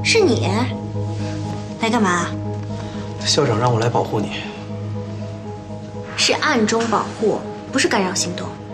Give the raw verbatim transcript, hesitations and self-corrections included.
是你？来干嘛？ 校长让我来保护你。 是暗中保护，不是干扰行动。